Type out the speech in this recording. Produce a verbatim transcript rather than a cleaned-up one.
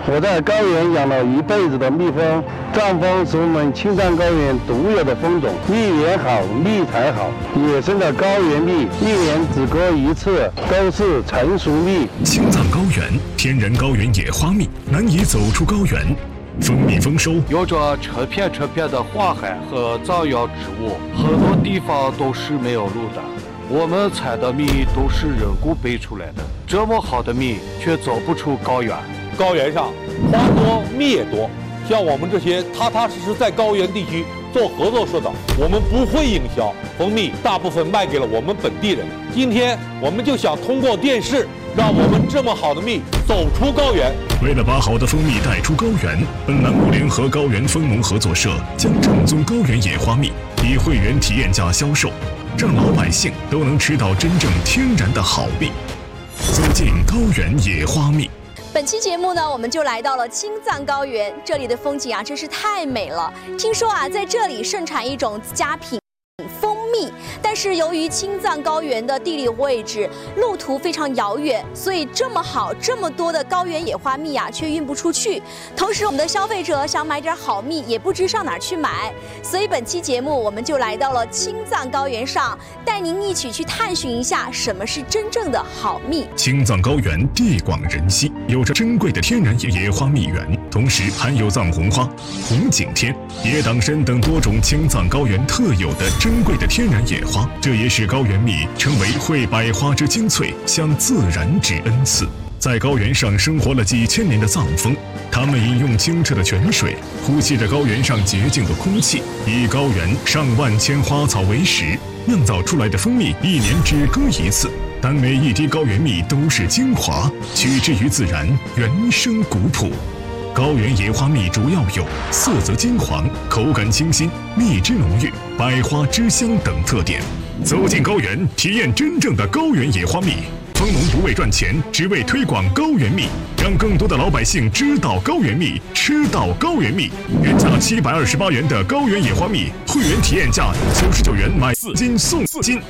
我在高原养了一辈子的蜜蜂，藏蜂是我们青藏高原独有的蜂种，蜜源好，蜜才好。野生的高原蜜一年只割一次，都是成熟蜜。 青藏高原天然高原野花蜜难以走出高原，蜂蜜丰收， 有着成片成片的花海和造药植物，很多地方都是没有路的。我们采的蜜都是人工背出来的，这么好的蜜却走不出高原。 高原上花多蜜也多，像我们这些踏踏实实在高原地区做合作社的，我们不会营销蜂蜜，大部分卖给了我们本地人。今天我们就想通过电视，让我们这么好的蜜走出高原。 为了把好的蜂蜜带出高原，本栏目联合高原蜂农合作社将正宗高原野花蜜以会员体验价销售，让老百姓都能吃到真正天然的好蜜。走进高原野花蜜。 本期节目呢，我们就来到了青藏高原，这里的风景啊，真是太美了。听说啊，在这里盛产一种佳品蜂蜜，但是由于青藏高原的地理位置、路途非常遥远，所以这么好、这么多的高原野花蜜啊，却运不出去。同时，我们的消费者想买点好蜜，也不知上哪儿去买。所以本期节目，我们就来到了青藏高原上，带您一起去探寻一下什么是真正的好蜜。 青藏高原地广人稀，有着珍贵的天然野野花蜜源，同时含有藏红花、红景天、野党参等多种青藏高原特有的珍贵的天然野花，这也使高原蜜成为会百花之精粹，享自然之恩赐。在高原上生活了几千年的藏蜂，它们饮用清澈的泉水，呼吸着高原上洁净的空气，以高原上万千花草为食，酿造出来的蜂蜜一年只割一次，但每一滴高原蜜都是精华，取之于自然，原生古朴。高原野花蜜主要有色泽金黄、口感清新、蜜汁浓郁、百花之香等特点。走进高原，体验真正的高原野花蜜。蜂农不为赚钱，只为推广高原蜜，让更多的老百姓知道高原蜜，吃到高原蜜。原价七百二十八元的高原野花蜜，会员体验价九十九元买四斤送四斤。